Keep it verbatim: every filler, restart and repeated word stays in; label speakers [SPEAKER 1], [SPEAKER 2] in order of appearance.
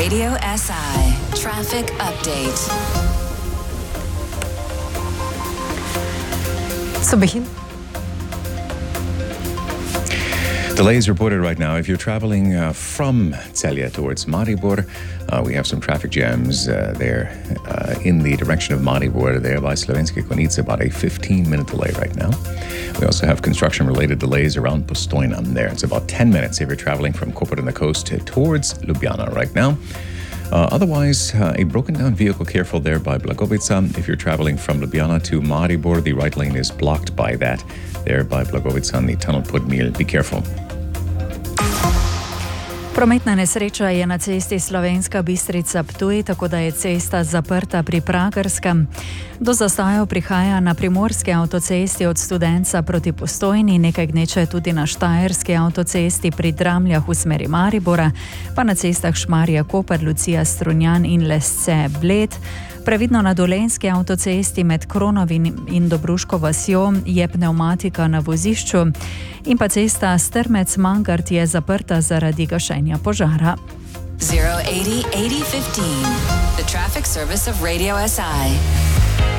[SPEAKER 1] Radio S I Traffic Update.
[SPEAKER 2] Subihin.
[SPEAKER 3] Delays reported right now. If you're traveling uh, from Celje towards Maribor, uh, we have some traffic jams uh, there uh, in the direction of Maribor, there by Slovenske Konjice, about a fifteen minute delay right now. We also have construction-related delays around Postojna there. It's about ten minutes if you're traveling from Koper on the coast towards Ljubljana right now. Uh, otherwise, uh, a broken-down vehicle, careful there by Blagovica. If you're traveling from Ljubljana to Maribor, the right lane is blocked by that. There by Blagovica on the tunnel Podmil. Be careful.
[SPEAKER 2] Prometna nesreča je na cesti Slovenska Bistrica-Ptuj, tako da je cesta zaprta pri Pragerskem. Do zastojev prihaja na primorski avtocesti od Studenca proti Postojni, nekaj gneče tudi na štajerski avtocesti pri Dramljah v smeri Maribora, pa na cestah Šmarje-Koper, Lucija-Strunjan in Lesce-Bled. Previdno na Dolenjski avtocesti med Kronovim in Dobruško vasjo je pnevmatika na vozišču in pa cesta Strmec-Mangart je zaprta zaradi gašenja požara.
[SPEAKER 1] zero eighty eighty fifteen. The traffic service of Radio S I.